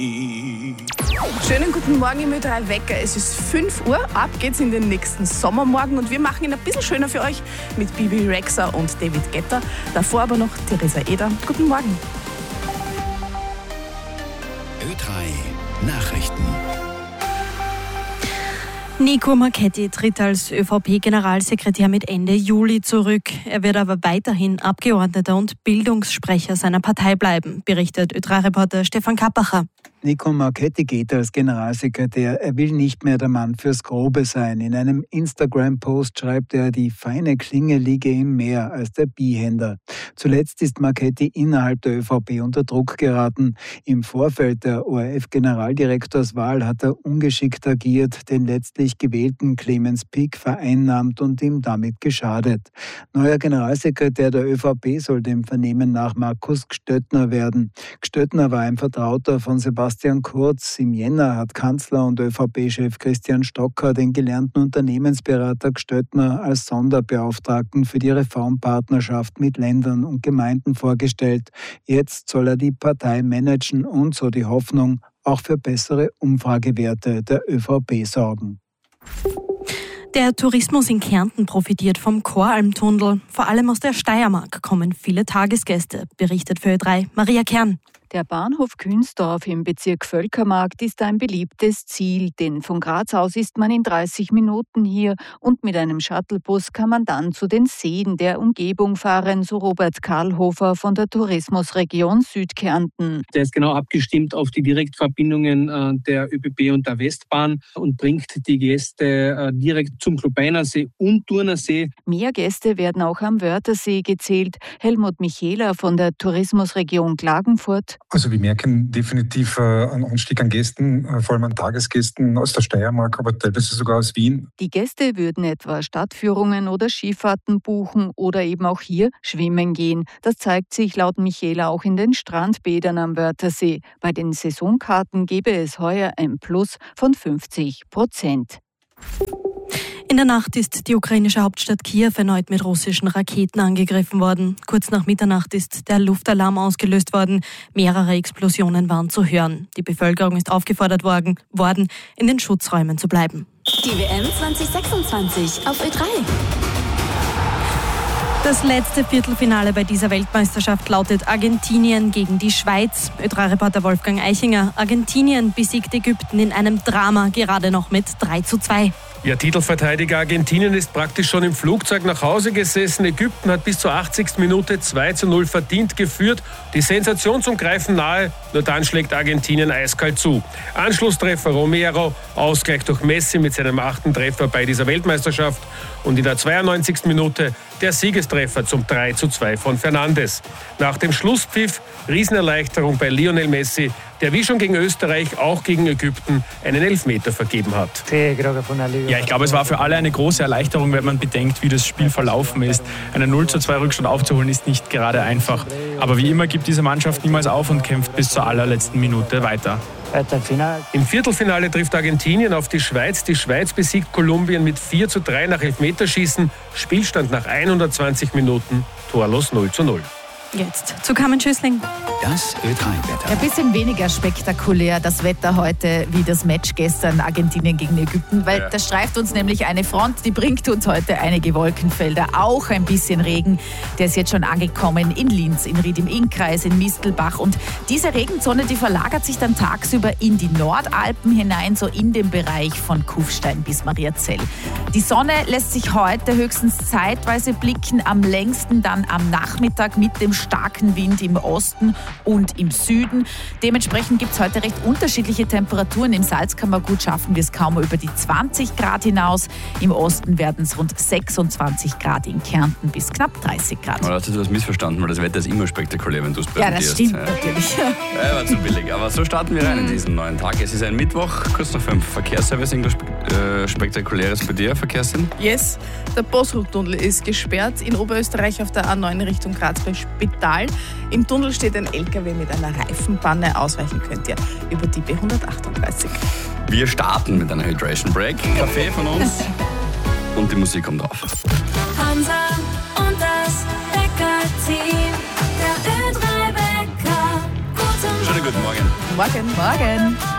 Schönen guten Morgen im Ö3 Wecker. Es ist 5 Uhr, ab geht's in den nächsten Sommermorgen und wir machen ihn ein bisschen schöner für euch mit Bibi Rexha und David Guetta. Davor aber noch Theresa Eder. Guten Morgen. Ö3 Nachrichten. Nico Marchetti tritt als ÖVP-Generalsekretär mit Ende Juli zurück. Er wird aber weiterhin Abgeordneter und Bildungssprecher seiner Partei bleiben, berichtet Ö3-Reporter Stefan Kappacher. Nico Marchetti geht als Generalsekretär. Er will nicht mehr der Mann fürs Grobe sein. In einem Instagram-Post schreibt er, die feine Klinge liege ihm mehr als der Bihänder. Zuletzt ist Marchetti innerhalb der ÖVP unter Druck geraten. Im Vorfeld der ORF-Generaldirektorswahl hat er ungeschickt agiert, den letztlich gewählten Clemens Pick vereinnahmt und ihm damit geschadet. Neuer Generalsekretär der ÖVP soll dem Vernehmen nach Markus Gstöttner werden. Gstöttner war ein Vertrauter von Sebastian Kurz. Im Jänner hat Kanzler und ÖVP-Chef Christian Stocker den gelernten Unternehmensberater Gstöttner als Sonderbeauftragten für die Reformpartnerschaft mit Ländern und Gemeinden vorgestellt. Jetzt soll er die Partei managen und, so die Hoffnung, auch für bessere Umfragewerte der ÖVP sorgen. Der Tourismus in Kärnten profitiert vom Koralmtunnel. Vor allem aus der Steiermark kommen viele Tagesgäste, berichtet für Ö3 Maria Kern. Der Bahnhof Künsdorf im Bezirk Völkermarkt ist ein beliebtes Ziel, denn von Graz aus ist man in 30 Minuten hier und mit einem Shuttlebus kann man dann zu den Seen der Umgebung fahren, so Robert Karlhofer von der Tourismusregion Südkärnten. Der ist genau abgestimmt auf die Direktverbindungen der ÖBB und der Westbahn und bringt die Gäste direkt zum Klubeinersee und Turnersee. Mehr Gäste werden auch am Wörthersee gezählt. Helmut Michela von der Tourismusregion Klagenfurt. Also wir merken definitiv einen Anstieg an Gästen, vor allem an Tagesgästen aus der Steiermark, aber teilweise sogar aus Wien. Die Gäste würden etwa Stadtführungen oder Skifahrten buchen oder eben auch hier schwimmen gehen. Das zeigt sich laut Michela auch in den Strandbädern am Wörthersee. Bei den Saisonkarten gebe es heuer ein Plus von 50%. In der Nacht ist die ukrainische Hauptstadt Kiew erneut mit russischen Raketen angegriffen worden. Kurz nach Mitternacht ist der Luftalarm ausgelöst worden. Mehrere Explosionen waren zu hören. Die Bevölkerung ist aufgefordert worden, in den Schutzräumen zu bleiben. Die WM 2026 auf Ö3. Das letzte Viertelfinale bei dieser Weltmeisterschaft lautet Argentinien gegen die Schweiz. Ö3-Reporter Wolfgang Eichinger. Argentinien besiegt Ägypten in einem Drama gerade noch mit 3:2. Ja, Titelverteidiger Argentinien ist praktisch schon im Flugzeug nach Hause gesessen. Ägypten hat bis zur 80. Minute 2:0 verdient geführt. Die Sensation zum Greifen nahe, nur dann schlägt Argentinien eiskalt zu. Anschlusstreffer Romero, Ausgleich durch Messi mit seinem 8. Treffer bei dieser Weltmeisterschaft. Und in der 92. Minute der Siegestreffer zum 3:2 von Fernandes. Nach dem Schlusspfiff Riesenerleichterung bei Lionel Messi, der wie schon gegen Österreich auch gegen Ägypten einen Elfmeter vergeben hat. Ja, ich glaube, es war für alle eine große Erleichterung, wenn man bedenkt, wie das Spiel verlaufen ist. Einen 0:2 Rückstand aufzuholen ist nicht gerade einfach. Aber wie immer gibt diese Mannschaft niemals auf und kämpft bis zur allerletzten Minute weiter. Im Viertelfinale trifft Argentinien auf die Schweiz. Die Schweiz besiegt Kolumbien mit 4:3 nach Elfmeterschießen. Spielstand nach 120 Minuten, torlos 0:0. Jetzt zu Carmen Schüssling. Das Ö3-Wetter. Ein bisschen weniger spektakulär das Wetter heute wie das Match gestern Argentinien gegen Ägypten, weil da streift uns nämlich eine Front, die bringt uns heute einige Wolkenfelder, auch ein bisschen Regen. Der ist jetzt schon angekommen in Linz, in Ried im Innkreis, in Mistelbach und diese Regenzone, die verlagert sich dann tagsüber in die Nordalpen hinein, so in den Bereich von Kufstein bis Mariazell. Die Sonne lässt sich heute höchstens zeitweise blicken, am längsten dann am Nachmittag mit dem starken Wind im Osten und im Süden. Dementsprechend gibt es heute recht unterschiedliche Temperaturen. Im Salzkammergut schaffen wir es kaum über die 20 Grad hinaus. Im Osten werden es rund 26 Grad, in Kärnten bis knapp 30 Grad. Aber hast du was missverstanden, weil das Wetter ist immer spektakulär, wenn du es präsentierst. Ja, das stimmt natürlich. Ja, war zu billig. Aber so starten wir rein in diesen neuen Tag. Es ist ein Mittwoch, kurz nach 5. Verkehrsservice, irgendwas Spektakuläres bei dir, Verkehrssinn? Yes, der Bossrucktunnel ist gesperrt in Oberösterreich auf der A9 in Richtung Graz bei Spital. Im Tunnel steht ein LKW mit einer Reifenpanne. Ausweichen könnt ihr über die B138. Wir starten mit einer Hydration Break. Kaffee von uns und die Musik kommt auf. Hansa und das Wecker-Team. Der Ö3-Wecker. Guten guten Morgen. Morgen.